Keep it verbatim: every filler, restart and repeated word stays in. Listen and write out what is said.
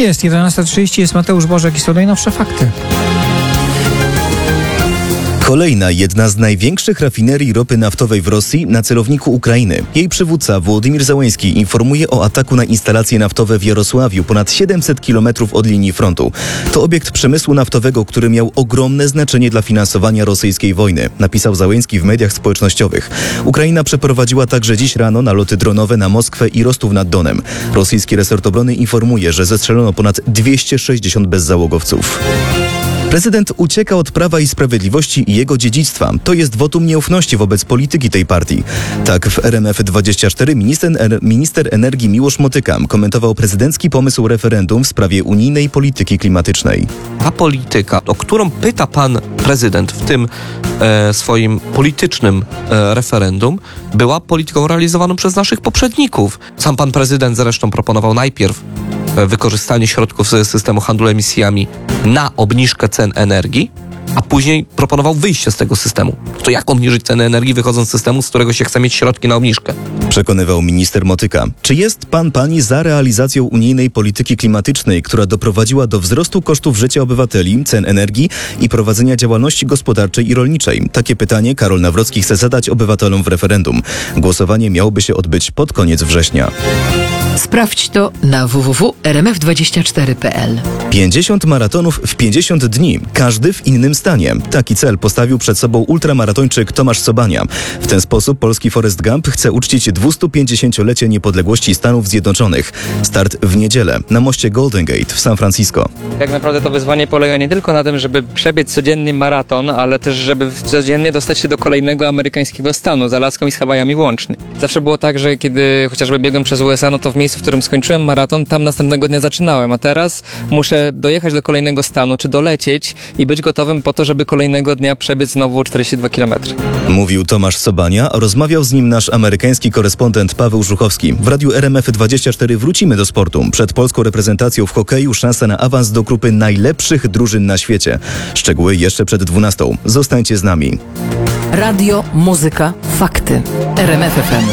Jest, jedenasta trzydzieści, jest Mateusz Bożek i są najnowsze fakty. Kolejna, jedna z największych rafinerii ropy naftowej w Rosji na celowniku Ukrainy. Jej przywódca Wołodymyr Zełenski informuje o ataku na instalacje naftowe w Jarosławiu, ponad siedemset kilometrów od linii frontu. To obiekt przemysłu naftowego, który miał ogromne znaczenie dla finansowania rosyjskiej wojny, napisał Zełenski w mediach społecznościowych. Ukraina przeprowadziła także dziś rano naloty dronowe na Moskwę i Rostów nad Donem. Rosyjski resort obrony informuje, że zestrzelono ponad dwieście sześćdziesiąt bezzałogowców. Prezydent ucieka od Prawa i Sprawiedliwości i jego dziedzictwa. To jest wotum nieufności wobec polityki tej partii. Tak w R M F dwadzieścia cztery minister, minister energii Miłosz Motyka komentował prezydencki pomysł referendum w sprawie unijnej polityki klimatycznej. Ta polityka, o którą pyta pan prezydent w tym e, swoim politycznym e, referendum, była polityką realizowaną przez naszych poprzedników. Sam pan prezydent zresztą proponował najpierw wykorzystanie środków z systemu handlu emisjami na obniżkę cen energii, a później proponował wyjście z tego systemu. To jak obniżyć ceny energii, wychodząc z systemu, z którego się chce mieć środki na obniżkę? Przekonywał minister Motyka. Czy jest pan, pani za realizacją unijnej polityki klimatycznej, która doprowadziła do wzrostu kosztów życia obywateli, cen energii i prowadzenia działalności gospodarczej i rolniczej? Takie pytanie Karol Nawrocki chce zadać obywatelom w referendum. Głosowanie miałoby się odbyć pod koniec września. Sprawdź to na w w w kropka r m f dwadzieścia cztery kropka p l. pięćdziesiąt maratonów w pięćdziesiąt dni. Każdy w innym stanie. Taki cel postawił przed sobą ultramaratończyk Tomasz Sobania. W ten sposób polski Forrest Gump chce uczcić dwustupięćdziesięciolecie niepodległości Stanów Zjednoczonych. Start w niedzielę na moście Golden Gate w San Francisco. Tak naprawdę to wyzwanie polega nie tylko na tym, żeby przebiec codzienny maraton, ale też żeby codziennie dostać się do kolejnego amerykańskiego stanu, z Alaską i z Hawajami włącznie. Zawsze było tak, że kiedy chociażby biegłem przez U S A, no to w miejscu, w którym skończyłem maraton, tam następnego dnia zaczynałem, a teraz muszę dojechać do kolejnego stanu, czy dolecieć i być gotowym po to, żeby kolejnego dnia przebiec znowu czterdzieści dwa kilometry. Mówił Tomasz Sobania, a rozmawiał z nim nasz amerykański korespondent Paweł Żuchowski. W Radiu R M F dwadzieścia cztery wrócimy do sportu. Przed polską reprezentacją w hokeju szansa na awans do grupy najlepszych drużyn na świecie. Szczegóły jeszcze przed dwunastą. Zostańcie z nami. Radio, muzyka, fakty. R M F F M.